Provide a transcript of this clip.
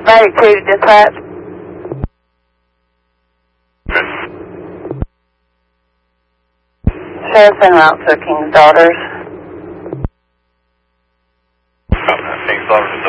92 dispatch. Sheriff's en route to King's Daughters. King's Daughters.